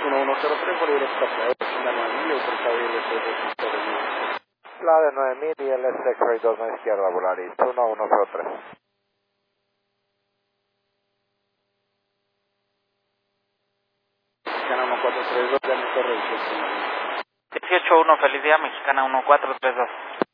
1103 por directo a Playa, la 9000 y autorización de servicio. La de 9000 y el X-Ray 2 a izquierda, Volaris 1103. Mexicana 1432, ya me corre el 181, feliz día, Mexicana 1432.